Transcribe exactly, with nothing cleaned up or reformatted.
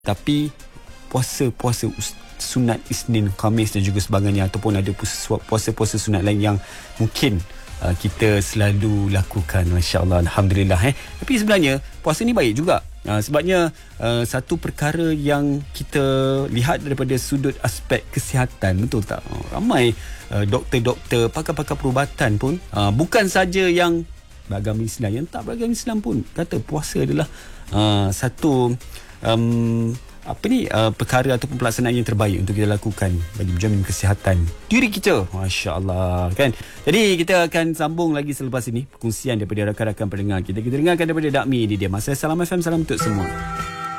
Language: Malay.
Tapi puasa-puasa sunat Isnin, Khamis dan juga sebagainya, ataupun ada puasa-puasa sunat lain yang mungkin uh, kita selalu lakukan, masya-Allah, alhamdulillah eh. Tapi sebenarnya puasa ni baik juga. Uh, sebabnya uh, satu perkara yang kita lihat daripada sudut aspek kesihatan, betul tak? Uh, ramai uh, doktor-doktor, pakar-pakar perubatan pun uh, bukan saja yang beragama Islam, yang tak beragama Islam pun kata puasa adalah uh, satu um, apa ni uh, perkara ataupun pelaksanaan yang terbaik untuk kita lakukan bagi menjamin kesihatan diri kita, masya-Allah kan. Jadi kita akan sambung lagi selepas ini perkongsian daripada rakan-rakan pendengar kita. Kita dengarkan daripada Dakmi, ini dia Masa Salam F M, salam untuk semua.